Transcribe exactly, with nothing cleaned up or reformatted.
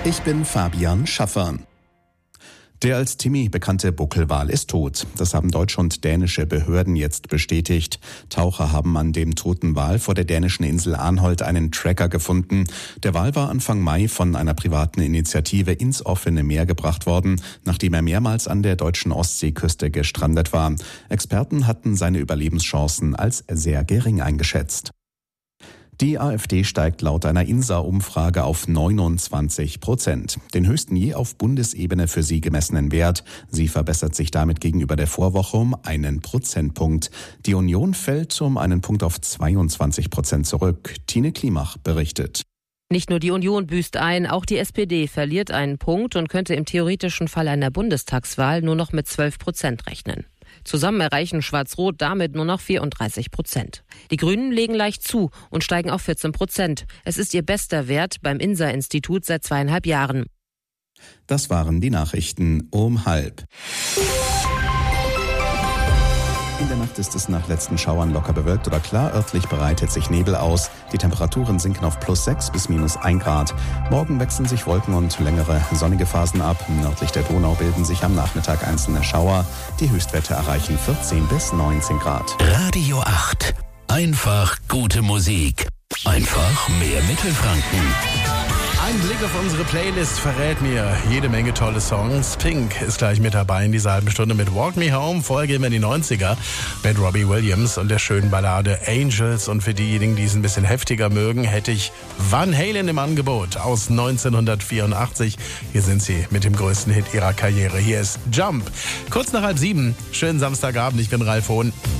Ich bin Fabian Schaffer. Der als Timmy bekannte Buckelwal ist tot. Das haben deutsche und dänische Behörden jetzt bestätigt. Taucher haben an dem toten Wal vor der dänischen Insel Arnholt einen Tracker gefunden. Der Wal war Anfang Mai von einer privaten Initiative ins offene Meer gebracht worden, nachdem er mehrmals an der deutschen Ostseeküste gestrandet war. Experten hatten seine Überlebenschancen als sehr gering eingeschätzt. Die AfD steigt laut einer I N S A-Umfrage auf neunundzwanzig Prozent, den höchsten je auf Bundesebene für sie gemessenen Wert. Sie verbessert sich damit gegenüber der Vorwoche um einen Prozentpunkt. Die Union fällt um einen Punkt auf zweiundzwanzig Prozent zurück. Tine Klimach berichtet. Nicht nur die Union büßt ein, auch die S P D verliert einen Punkt und könnte im theoretischen Fall einer Bundestagswahl nur noch mit zwölf Prozent rechnen. Zusammen erreichen Schwarz-Rot damit nur noch vierunddreißig Prozent. Die Grünen legen leicht zu und steigen auf vierzehn Prozent. Es ist ihr bester Wert beim I N S A-Institut seit zweieinhalb Jahren. Das waren die Nachrichten um halb. In der Nacht ist es nach letzten Schauern locker bewölkt oder klar. Örtlich breitet sich Nebel aus. Die Temperaturen sinken auf plus sechs bis minus ein Grad. Morgen wechseln sich Wolken und längere sonnige Phasen ab. Nördlich der Donau bilden sich am Nachmittag einzelne Schauer. Die Höchstwerte erreichen vierzehn bis neunzehn Grad. Radio acht. Einfach gute Musik. Einfach mehr Mittelfranken. Ein Blick auf unsere Playlist verrät mir jede Menge tolle Songs. Pink ist gleich mit dabei in dieser halben Stunde mit Walk Me Home. Vorher gehen wir in die neunziger mit Robbie Williams und der schönen Ballade Angels. Und für diejenigen, die es ein bisschen heftiger mögen, hätte ich Van Halen im Angebot aus neunzehnhundertvierundachtzig. Hier sind sie mit dem größten Hit ihrer Karriere. Hier ist Jump. Kurz nach halb sieben. Schönen Samstagabend. Ich bin Ralf Hohn.